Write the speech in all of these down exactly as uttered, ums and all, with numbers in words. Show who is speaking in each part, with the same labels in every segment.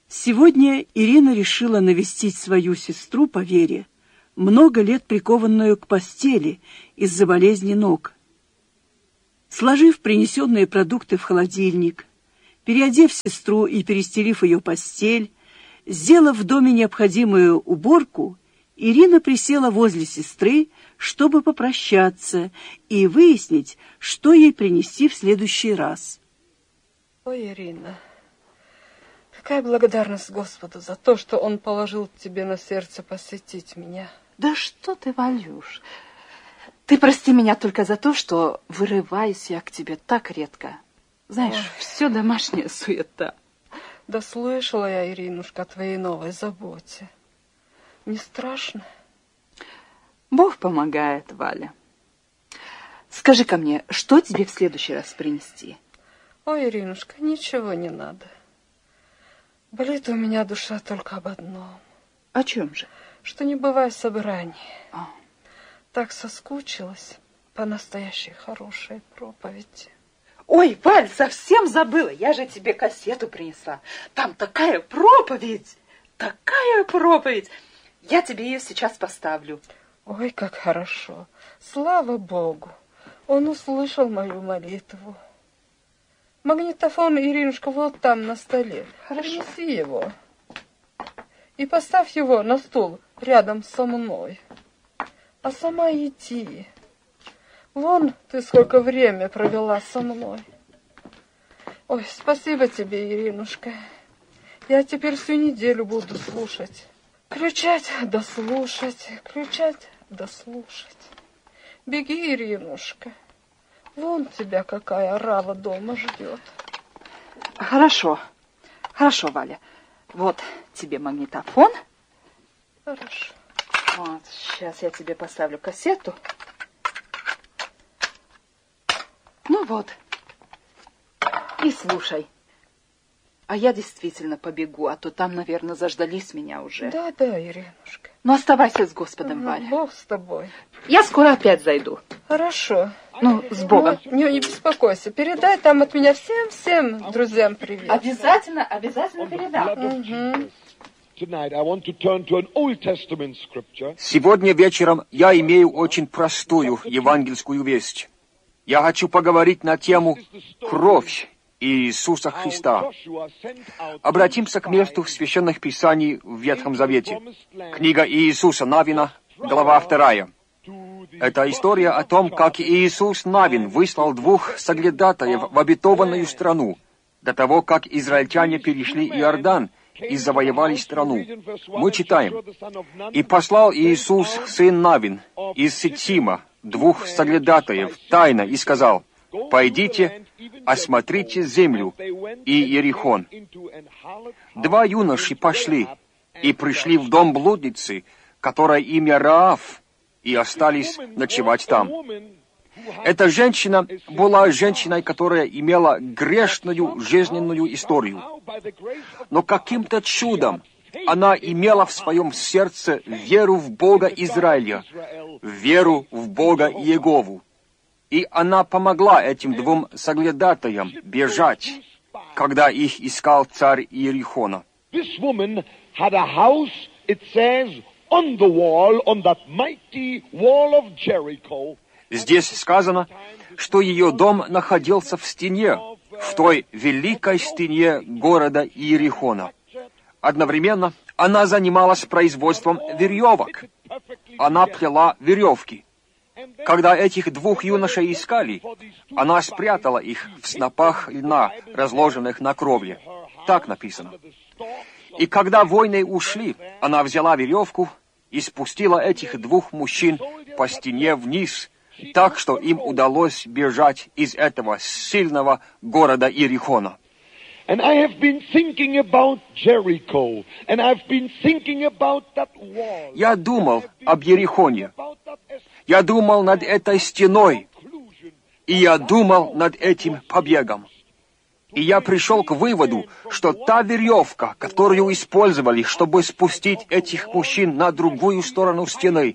Speaker 1: Сегодня Ирина решила навестить свою сестру по вере, много лет прикованную к постели из-за болезни ног. Сложив принесенные продукты в холодильник, переодев сестру и перестелив ее постель, сделав в доме необходимую уборку, Ирина присела возле сестры, чтобы попрощаться и выяснить, что ей принести в следующий раз.
Speaker 2: Ой, Ирина, какая благодарность Господу за то, что Он положил тебе на сердце посетить меня.
Speaker 3: Да что ты, Валюш, ты прости меня только за то, что вырываюсь я к тебе так редко. Знаешь, Ой. Все домашняя суета.
Speaker 2: Да слышала я, Иринушка, о твоей новой заботе. Не страшно?
Speaker 3: Бог помогает, Валя. Скажи-ка мне, что тебе в следующий раз принести?
Speaker 2: Ой, Иринушка, ничего не надо. Болит у меня душа только об одном.
Speaker 3: О чем же?
Speaker 2: Что не бывает собраний.
Speaker 3: А.
Speaker 2: Так соскучилась по настоящей хорошей проповеди.
Speaker 3: Ой, Валь, совсем забыла. Я же тебе кассету принесла. Там такая проповедь, такая проповедь. Я тебе ее сейчас поставлю.
Speaker 2: Ой, как хорошо. Слава Богу. Он услышал мою молитву. Магнитофон, Иринушка, вот там на столе.
Speaker 3: Хорошо.
Speaker 2: Принеси его. И поставь его на стул рядом со мной. А сама иди. Вон ты сколько время провела со мной. Ой, спасибо тебе, Иринушка. Я теперь всю неделю буду слушать. Включать да слушать, включать да слушать. Беги, Иринушка. Вон тебя какая орава дома ждет.
Speaker 3: Хорошо, хорошо, Валя. Вот тебе магнитофон.
Speaker 2: Хорошо.
Speaker 3: Вот, сейчас я тебе поставлю кассету. Ну вот. И слушай. А я действительно побегу, а то там, наверное, заждались меня уже.
Speaker 2: Да, да, Иринушка.
Speaker 3: Ну, оставайся с Господом,
Speaker 2: Ага,
Speaker 3: Валя.
Speaker 2: Бог с тобой.
Speaker 3: Я скоро опять зайду.
Speaker 2: Хорошо.
Speaker 3: Ну, с Богом.
Speaker 2: Ну, не, не беспокойся. Передай там от меня всем-всем друзьям привет.
Speaker 3: Обязательно, обязательно передам.
Speaker 2: Угу.
Speaker 4: Сегодня вечером я имею очень простую евангельскую весть. Я хочу поговорить на тему «Кровь Иисуса Христа». Обратимся к месту в Священных Писаний в Ветхом Завете. Книга Иисуса Навина, глава вторая. Это история о том, как Иисус Навин выслал двух соглядатаев в обетованную страну, до того, как израильтяне перешли Иордан и завоевали страну. Мы читаем: «И послал Иисус, сын Навин, из Ситима, двух соглядатаев, тайно, и сказал: пойдите, осмотрите землю и Иерихон. Два юноши пошли и пришли в дом блудницы, которая имя Раав, и остались ночевать там». Эта женщина была женщиной, которая имела грешную жизненную историю. Но каким-то чудом она имела в своем сердце веру в Бога Израиля, веру в Бога Иегову. И она помогла этим двум соглядатаям бежать, когда их искал царь Иерихона. Здесь сказано, что ее дом находился в стене, в той великой стене города Иерихона. Одновременно она занималась производством веревок. Она плела веревки. Когда этих двух юношей искали, она спрятала их в снопах льна, разложенных на кровле. Так написано. И когда воины ушли, она взяла веревку и спустила этих двух мужчин по стене вниз, так что им удалось бежать из этого сильного города Иерихона. Я думал об Иерихоне. Я думал над этой стеной. И я думал над этим побегом. И я пришел к выводу, что та веревка, которую использовали, чтобы спустить этих мужчин на другую сторону стены,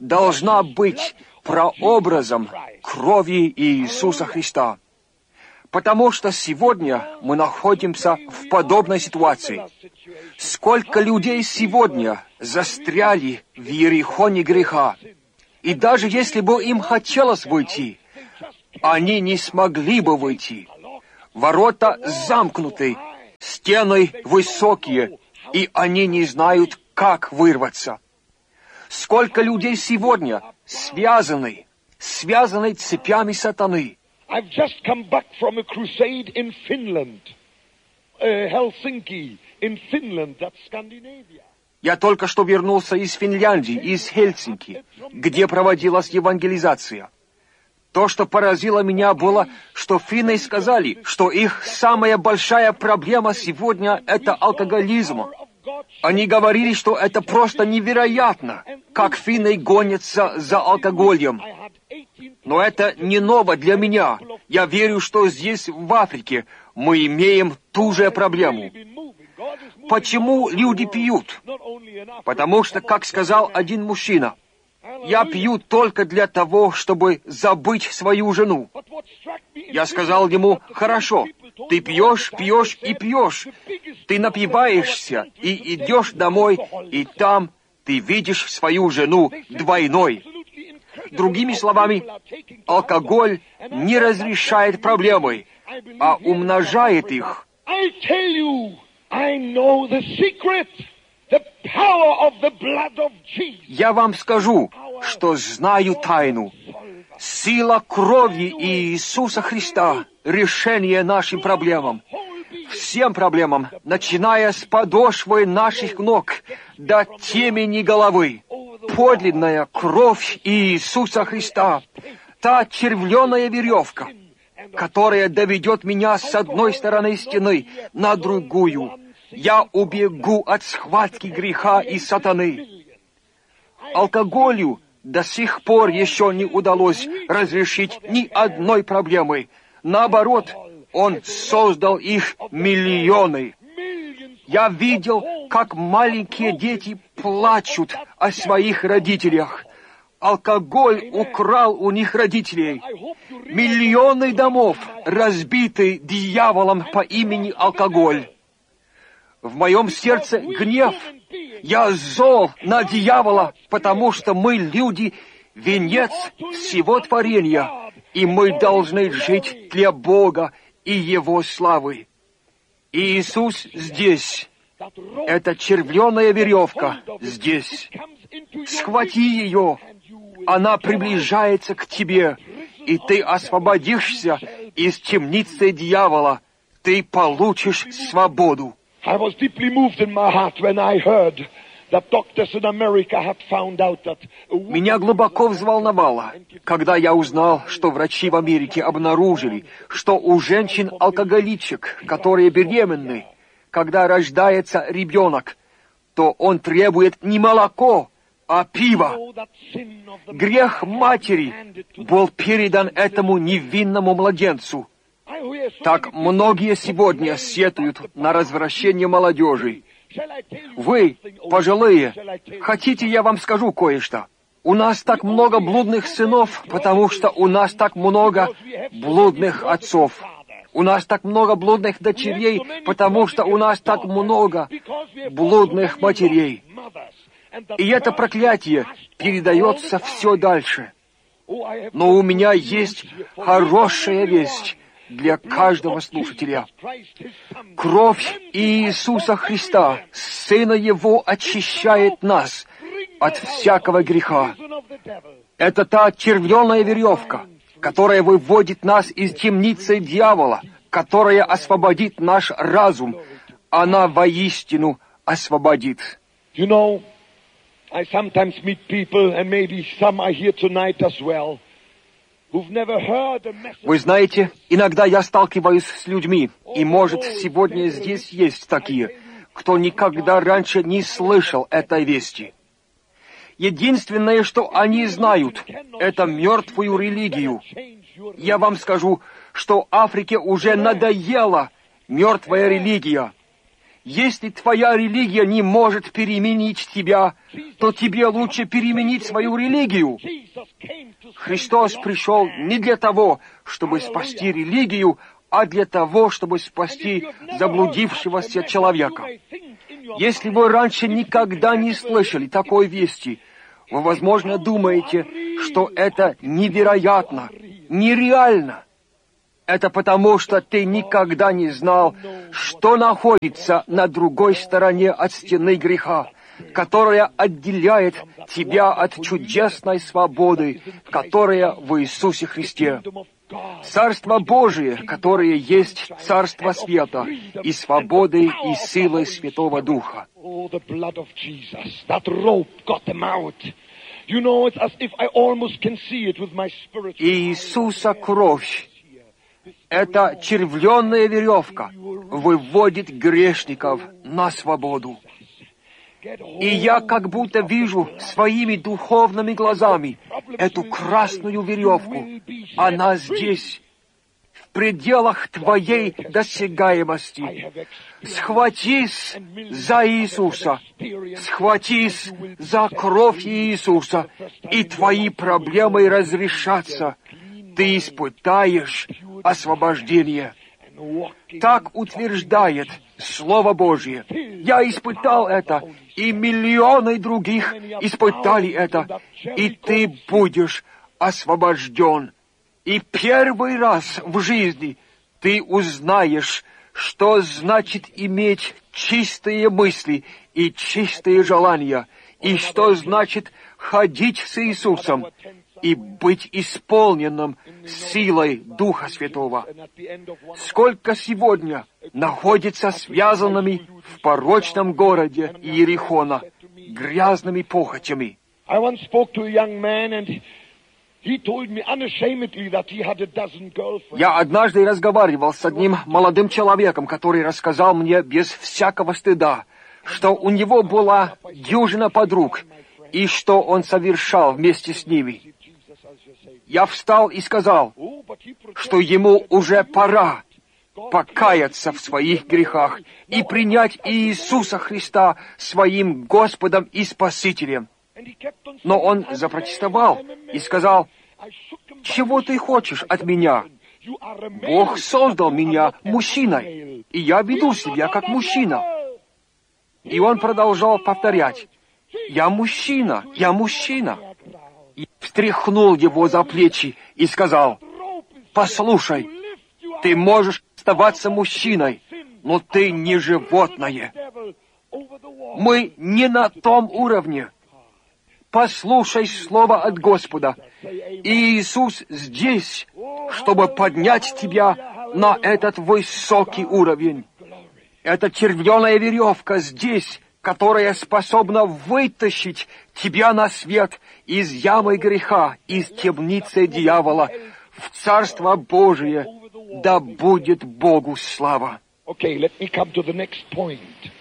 Speaker 4: должна быть прообразом крови Иисуса Христа. Потому что сегодня мы находимся в подобной ситуации. Сколько людей сегодня застряли в иерихоне греха. И даже если бы им хотелось выйти, они не смогли бы выйти. Ворота замкнуты, стены высокие, и они не знают, как вырваться. Сколько людей сегодня связаны, связаны цепями сатаны.
Speaker 5: I've just come back from a crusade in Finland, uh, Helsinki, in Finland, that's Scandinavia.
Speaker 4: Я только что вернулся из Финляндии, из Хельсинки, где проводилась евангелизация. То, что поразило меня, было, что финны сказали, что их самая большая проблема сегодня — это алкоголизм. Они говорили, что это просто невероятно, как финны гонятся за алкоголем. Но это не ново для меня. Я верю, что здесь, в Африке, мы имеем ту же проблему. Почему люди пьют? Потому что, как сказал один мужчина, «Я пью только для того, чтобы забыть свою жену». Я сказал ему, «Хорошо, ты пьешь, пьешь и пьешь. Ты напиваешься и идешь домой, и там ты видишь свою жену двойной». Другими словами, алкоголь не разрешает проблемы, а умножает их. Я вам скажу, что знаю тайну. Сила крови Иисуса Христа — решение нашим проблемам. Всем проблемам, начиная с подошвы наших ног до темени головы. Подлинная кровь Иисуса Христа, та червленая веревка, которая доведет меня с одной стороны стены на другую. Я убегу от схватки греха и сатаны. Алкоголю до сих пор еще не удалось разрешить ни одной проблемы. Наоборот, он создал их миллионы. Я видел, как маленькие дети плачут о своих родителях. Алкоголь украл у них родителей. Миллионы домов разбиты дьяволом по имени алкоголь. В моем сердце гнев. Я зол на дьявола, потому что мы, люди, венец всего творения, и мы должны жить для Бога и Его славы. Иисус здесь. Это червленая веревка здесь. Схвати ее. Она приближается к тебе, и ты освободишься из темницы дьявола. Ты получишь свободу. Меня глубоко взволновало, когда я узнал, что врачи в Америке обнаружили, что у женщин-алкоголичек, которые беременны, когда рождается ребенок, то он требует не молоко, а пиво. Грех матери был передан этому невинному младенцу. Так многие сегодня сетуют на развращение молодежи. Вы, пожилые, хотите, я вам скажу кое-что? У нас так много блудных сынов, потому что у нас так много блудных отцов. У нас так много блудных дочерей, потому что у нас так много блудных матерей. И это проклятие передается все дальше. Но у меня есть хорошая весть для каждого слушателя. Кровь Иисуса Христа, Сына Его, очищает нас от всякого греха. Это та червленая веревка, которая выводит нас из темницы дьявола, которая освободит наш разум. Она воистину освободит.
Speaker 5: You know, I sometimes meet people, and maybe some are here tonight as well, who've never heard a message.
Speaker 4: Вы знаете, иногда я сталкиваюсь с людьми, и, может, сегодня здесь есть такие, кто никогда раньше не слышал этой вести. Единственное, что они знают, это мертвую религию. Я вам скажу, что Африке уже надоела мертвая религия. Если твоя религия не может переменить тебя, то тебе лучше переменить свою религию. Христос пришел не для того, чтобы спасти религию, а для того, чтобы спасти заблудившегося человека. Если вы раньше никогда не слышали такой вести, вы, возможно, думаете, что это невероятно, нереально. Это потому, что ты никогда не знал, что находится на другой стороне от стены греха, которая отделяет тебя от чудесной свободы, которая в Иисусе Христе. Царство Божие, которое есть Царство Света и свободы и силы Святого Духа. Иисуса кровь, эта червленная веревка, выводит грешников на свободу. И я как будто вижу своими духовными глазами эту красную веревку. Она здесь, в пределах твоей досягаемости. Схватись за Иисуса, схватись за кровь Иисуса, и твои проблемы разрешатся. Ты испытаешь освобождение. Так утверждает Слово Божье. Я испытал это, и миллионы других испытали это, и ты будешь освобожден. И первый раз в жизни ты узнаешь, что значит иметь чистые мысли и чистые желания, и что значит ходить с Иисусом и быть исполненным силой Духа Святого. Сколько сегодня находится связанными в порочном городе Иерихона грязными похотями. Я однажды разговаривал с одним молодым человеком, который рассказал мне без всякого стыда, что у него была дюжина подруг, и что он совершал вместе с ними. Я встал и сказал, что ему уже пора покаяться в своих грехах и принять Иисуса Христа своим Господом и Спасителем. Но он запротестовал и сказал, «Чего ты хочешь от меня? Бог создал меня мужчиной, и я веду себя как мужчина». И он продолжал повторять, «Я мужчина, я мужчина». И встряхнул его за плечи и сказал, «Послушай, ты можешь оставаться мужчиной, но ты не животное. Мы не на том уровне. Послушай слово от Господа. И Иисус здесь, чтобы поднять тебя на этот высокий уровень. Эта червленая веревка здесь, которая способна вытащить тебя на свет из ямы греха, из темницы дьявола, в Царство Божие, да будет Богу слава.
Speaker 5: Okay, let me come to the next point.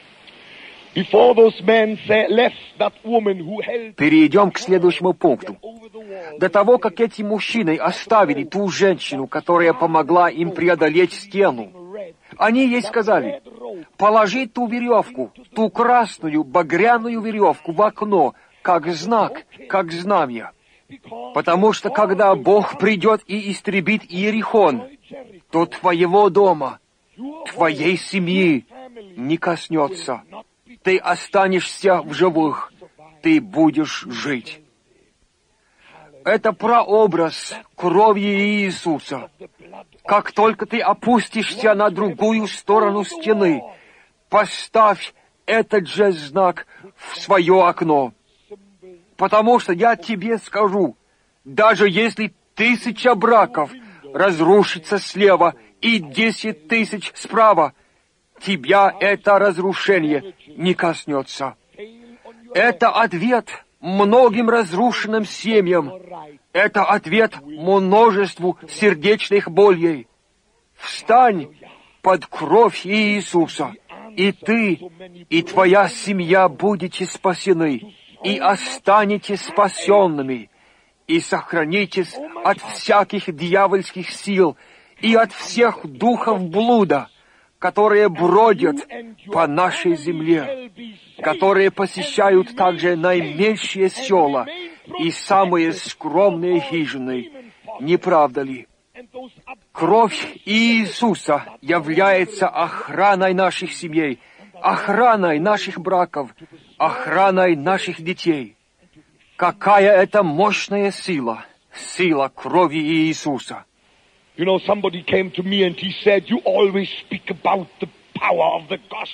Speaker 5: Before those men left that woman who held...
Speaker 4: Перейдем к следующему пункту. До того, как эти мужчины оставили ту женщину, которая помогла им преодолеть стену, они ей сказали, положи ту веревку, ту красную багряную веревку в окно, как знак, как знамя. Потому что когда Бог придет и истребит Иерихон, то твоего дома, твоей семьи не коснется. Ты останешься в живых, ты будешь жить. Это прообраз крови Иисуса. Как только ты опустишься на другую сторону стены, поставь этот же знак в свое окно. Потому что я тебе скажу, даже если тысяча браков разрушится слева и десять тысяч справа, тебя это разрушение не коснется. Это ответ многим разрушенным семьям. Это ответ множеству сердечных болей. Встань под кровь Иисуса, и ты, и твоя семья будете спасены, и останетесь спасенными, и сохранитесь от всяких дьявольских сил и от всех духов блуда, которые бродят по нашей земле, которые посещают также наименьшие села и самые скромные хижины. Не правда ли? Кровь Иисуса является охраной наших семей, охраной наших браков, охраной наших детей. Какая это мощная сила, сила крови Иисуса.
Speaker 5: You know, somebody came to me and he said, you always speak about the power of the gospel.